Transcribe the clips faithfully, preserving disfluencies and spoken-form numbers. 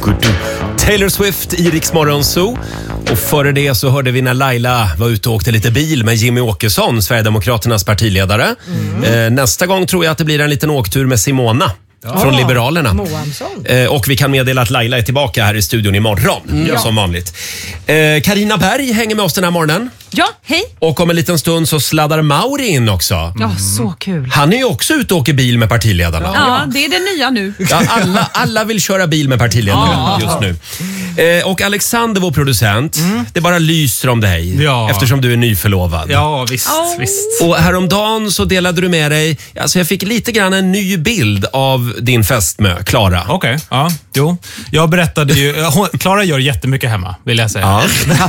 Taylor Swift i Rix Morgon Zoo. Och före det så hörde vi när Laila var ute och åkte lite bil med Jimmy Åkesson, Sverigedemokraternas partiledare. Mm. Eh, nästa gång tror jag att det blir en liten åktur med Simona. Ja. Från Liberalerna. Eh, och vi kan meddela att Laila är tillbaka här i studion imorgon. Mm. Ja. Som vanligt. Eh, Carina Berg hänger med oss den här morgonen. Ja, hej. Och om en liten stund så sladdar Mauri in också. Mm. Ja, så kul. Han är ju också ute och åker bil med partiledarna. Ja, det är det nya nu. Ja, alla, alla vill köra bil med partiledarna ja. just nu. Eh, och Alexander, vår producent, mm. det bara lyser om dig. Ja. Eftersom du är nyförlovad. Ja, visst, oh. visst. Och häromdagen så delade du med dig, alltså jag fick lite grann en ny bild av din fästmö, Klara. Okej, okay. ja, jo. Jag berättade ju, Klara gör jättemycket hemma, vill jag säga. Ja.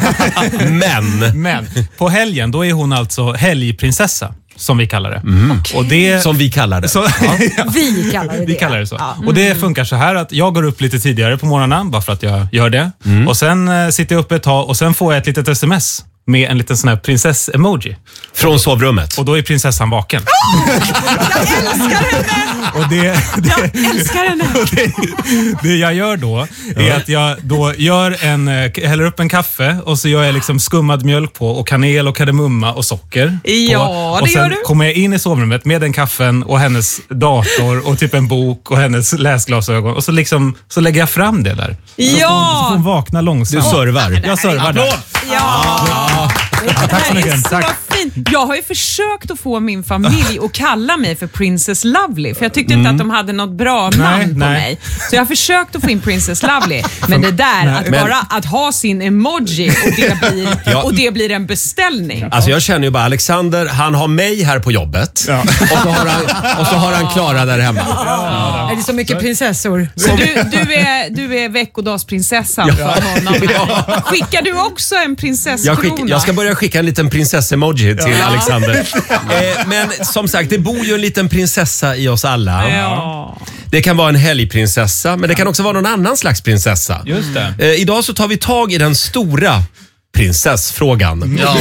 Men. Men, på helgen, då är hon alltså helgprinsessa. Som vi kallar det. Mm. Okay. Och det som vi kallar det. Så, ja. Vi kallar det. Vi kallar det så. Ja. Och det funkar så här att jag går upp lite tidigare på morgonen bara för att jag gör det. Mm. Och sen äh, sitter jag uppe ett tag och sen får jag ett litet sms med en liten sån här prinsess-emoji. Från sovrummet. Och då är prinsessan vaken. Oh! Jag älskar henne! Och det, det, jag älskar henne! Och det, det jag gör då är att jag då gör en, häller upp en kaffe och så gör jag liksom skummad mjölk på och kanel och kardemumma och socker. Ja, på. det och sen gör du. kommer jag in i sovrummet med den kaffen och hennes dator och typ en bok och hennes läsglasögon. Och så liksom så lägger jag fram det där. Ja! Så får, så får hon vakna långsamt. Du servar. Jag servar där. Ja! Ja. Tack så mycket. Tack. Jag har ju försökt att få min familj att kalla mig för Princess Lovely. För jag tyckte inte mm. att de hade något bra namn nej, på nej. mig. Så jag har försökt att få in Princess Lovely. Men det där, nej, att men... bara att ha sin emoji och det, blir, ja. och det blir en beställning. Alltså jag känner ju bara Alexander, han har mig här på jobbet. Ja. Och, så har han, och så har han Klara där hemma. Ja. Är det så mycket prinsessor? Så du, du, är, du är veckodagsprinsessan ja. för honom. Ja. Skickar du också en prinsesskrona? Jag, skick, jag ska börja skicka en liten prinsess-emoji till ja. Alexander. eh, men som sagt, det bor ju en liten prinsessa i oss alla. Ja. Det kan vara en helgprinsessa, men det kan också vara någon annan slags prinsessa. Just det. Eh, idag så tar vi tag i den stora prinsessfrågan. Ja.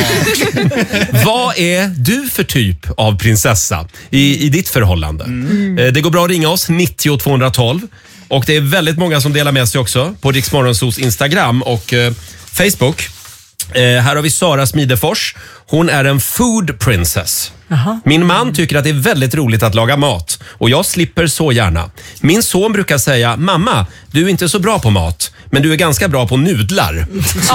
Vad är du för typ av prinsessa i, i ditt förhållande? Mm. Eh, det går bra att ringa oss, nittio tvåhundratolv. Och det är väldigt många som delar med sig också på Rix Morgonzoos Instagram och eh, Facebook. Eh, här har vi Sara Smidefors. Hon är en food princess. Aha. Min man tycker att det är väldigt roligt att laga mat. Och jag slipper så gärna. Min son brukar säga, mamma, du är inte så bra på mat. Men du är ganska bra på nudlar.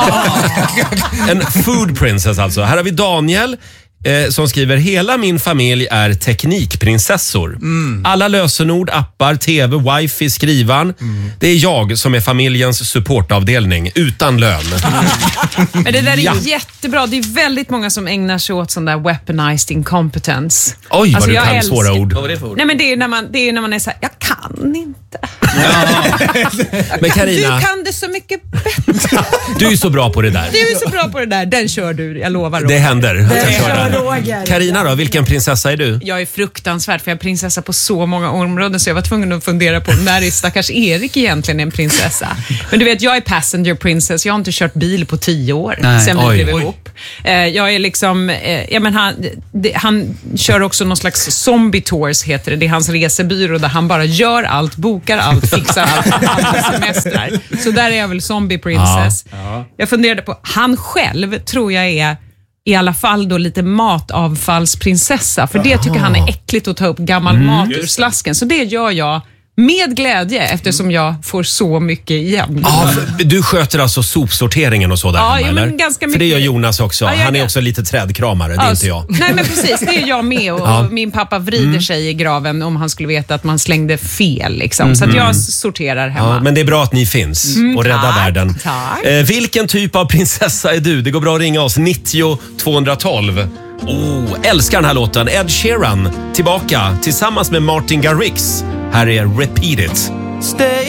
En food princess alltså. Här har vi Daniel. Eh, som skriver, hela min familj är teknikprinsessor. Mm. Alla lösenord, appar, tv, wifi, skrivan. Mm. Det är jag som är familjens supportavdelning utan lön. Men det där är ja. jättebra. Det är väldigt många som ägnar sig åt sån där weaponized incompetence. Oj, vad alltså, du kan älskar... svåra ord. Vad är det för ord? Nej, men det är när man, det är när man är så här, jag kan inte. Ja. Men Carina, du kan det så mycket bättre. Du är så bra på det där. Du är så bra på det där. Den kör du, jag lovar. Det händer. Det Carina då, vilken prinsessa är du? Jag är fruktansvärd för jag är prinsessa på så många områden så jag var tvungen att fundera på när är stackars Erik egentligen en prinsessa. Men du vet, jag är passenger princess. Jag har inte kört bil på tio år Nej. sen vi Oj. blev ihop. Jag är liksom, ja men han, det, han kör också någon slags zombie tours heter det. Det är hans resebyrå där han bara gör allt, bokar allt, fixar allt, alla semestrar. Så där är jag väl zombie princess. Ja. Ja. Jag funderade på, han själv tror jag är i alla fall då lite matavfallsprinsessa. För det tycker han är äckligt att ta upp gammal mm, mat ur slasken. Så det gör jag med glädje eftersom jag får så mycket igen. Ja, du sköter alltså sopsorteringen och så där ja, hemma, men eller? ganska mycket. För det gör Jonas också. Ja, han är också lite trädkramare, det är ja, inte jag. Nej men precis, det är jag med. Och, ja. och min pappa vrider mm. sig i graven om han skulle veta att man slängde fel. Liksom. Mm. Så att jag sorterar hemma. Ja, men det är bra att ni finns mm, och räddar tack, världen. Tack. Eh, vilken typ av prinsessa är du? Det går bra att ringa oss, nittio tvåhundratolv. Oh, älskar den här låten. Ed Sheeran tillbaka tillsammans med Martin Garrix. Här är Repeat It. Stay